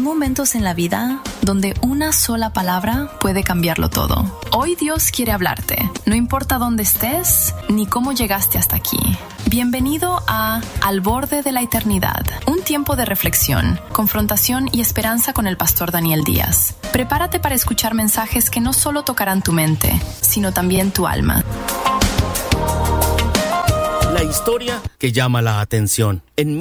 momentos en la vida donde una sola palabra puede cambiarlo todo. Hoy Dios quiere hablarte, no importa dónde estés ni cómo llegaste hasta aquí. Bienvenido a Al Borde de la Eternidad, un tiempo de reflexión, confrontación y esperanza con el pastor Daniel Díaz. Prepárate para escuchar mensajes que no solo tocarán tu mente, sino también tu alma. La historia que llama la atención. En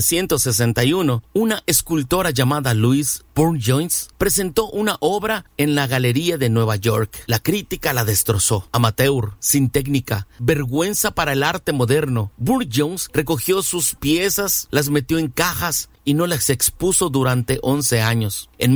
1961, una escultora llamada Louise Burne-Jones presentó una obra en la Galería de Nueva York. La crítica la destrozó. Amateur, sin técnica, vergüenza para el arte moderno. Burne-Jones recogió sus piezas, las metió en cajas y no las expuso durante 11 años. En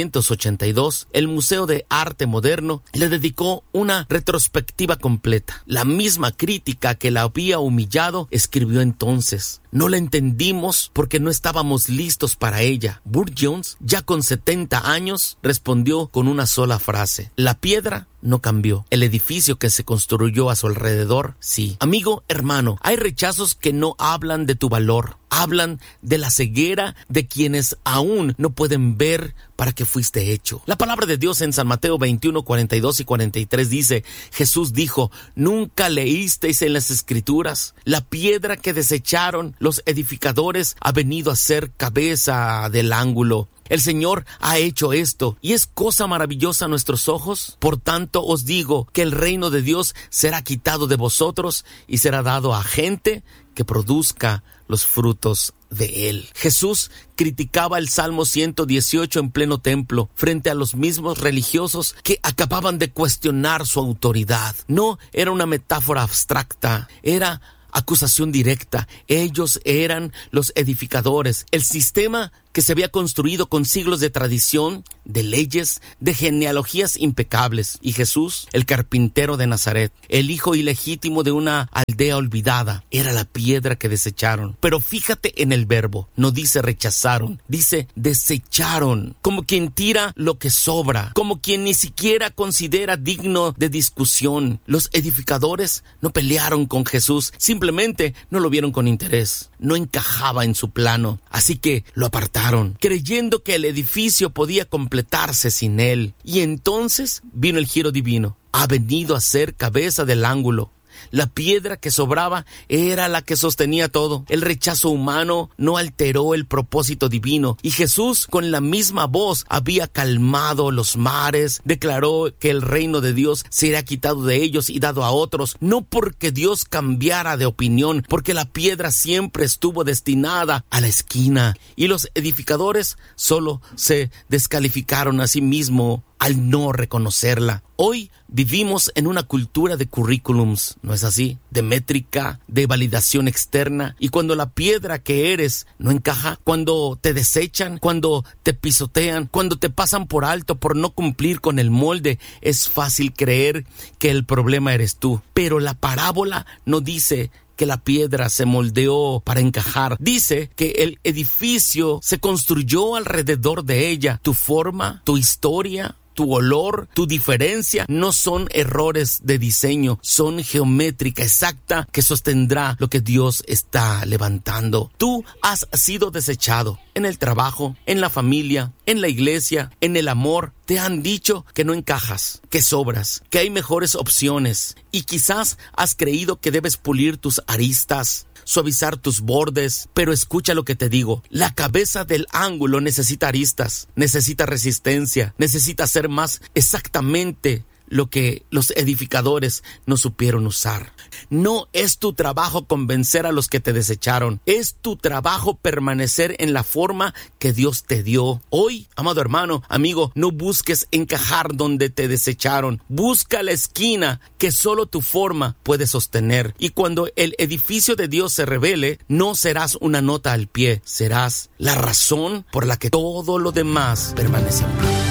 1982, el Museo de Arte Moderno le dedicó una retrospectiva completa. La misma crítica que la había humillado escribió entonces: no la entendimos porque no estábamos listos para ella. Burne-Jones, ya con 70 años, respondió con una sola frase: la piedra no cambió. El edificio que se construyó a su alrededor, sí. Amigo, hermano, hay rechazos que no hablan de tu valor. Hablan de la ceguera de quienes aún no pueden ver para qué fuiste hecho. La palabra de Dios en San Mateo 21, 42 y 43 dice: Jesús dijo: ¿nunca leísteis en las Escrituras? La piedra que desecharon los edificadores ha venido a ser cabeza del ángulo. El Señor ha hecho esto, y es cosa maravillosa a nuestros ojos. Por tanto os digo que el reino de Dios será quitado de vosotros y será dado a gente que produzca los frutos de él. Jesús criticaba el Salmo 118 en pleno templo, frente a los mismos religiosos que acababan de cuestionar su autoridad. No era una metáfora abstracta, era acusación directa. Ellos eran los edificadores, el sistema que se había construido con siglos de tradición, de leyes, de genealogías impecables. Y Jesús, el carpintero de Nazaret, el hijo ilegítimo de una aldea olvidada, era la piedra que desecharon. Pero fíjate en el verbo, no dice rechazaron, dice desecharon, como quien tira lo que sobra, como quien ni siquiera considera digno de discusión. Los edificadores no pelearon con Jesús, simplemente no lo vieron con interés, no encajaba en su plano, así que lo apartaron, creyendo que el edificio podía completarse sin él. Y entonces vino el giro divino. Ha venido a ser cabeza del ángulo. La piedra que sobraba era la que sostenía todo. El rechazo humano no alteró el propósito divino. Y Jesús, con la misma voz, había calmado los mares, declaró que el reino de Dios sería quitado de ellos y dado a otros, no porque Dios cambiara de opinión, porque la piedra siempre estuvo destinada a la esquina. Y los edificadores solo se descalificaron a sí mismos al no reconocerla. Hoy vivimos en una cultura de currículums, ¿no es así? De métrica, de validación externa. Y cuando la piedra que eres no encaja, cuando te desechan, cuando te pisotean, cuando te pasan por alto por no cumplir con el molde, es fácil creer que el problema eres tú. Pero la parábola no dice que la piedra se moldeó para encajar. Dice que el edificio se construyó alrededor de ella. Tu forma, tu historia, tu olor, tu diferencia no son errores de diseño, son geométrica exacta que sostendrá lo que Dios está levantando. Tú has sido desechado en el trabajo, en la familia, en la iglesia, en el amor. Te han dicho que no encajas, que sobras, que hay mejores opciones, y quizás has creído que debes pulir tus aristas, suavizar tus bordes, pero escucha lo que te digo. La cabeza del ángulo necesita aristas, necesita resistencia, necesita ser más exactamente lo que los edificadores no supieron usar. No es tu trabajo convencer a los que te desecharon, es tu trabajo permanecer en la forma que Dios te dio. Hoy, amado hermano, amigo, no busques encajar donde te desecharon, busca la esquina que solo tu forma puede sostener. Y cuando el edificio de Dios se revele, no serás una nota al pie, serás la razón por la que todo lo demás permanece en pie.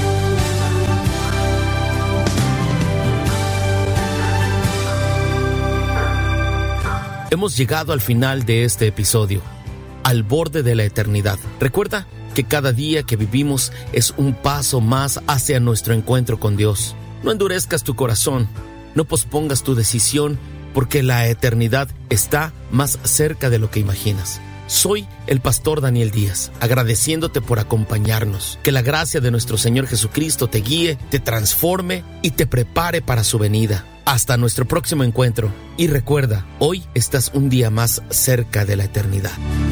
Hemos llegado al final de este episodio, al borde de la eternidad. Recuerda que cada día que vivimos es un paso más hacia nuestro encuentro con Dios. No endurezcas tu corazón, no pospongas tu decisión, porque la eternidad está más cerca de lo que imaginas. Soy el pastor Daniel Díaz, agradeciéndote por acompañarnos. Que la gracia de nuestro Señor Jesucristo te guíe, te transforme y te prepare para su venida. Hasta nuestro próximo encuentro. Y recuerda, hoy estás un día más cerca de la eternidad.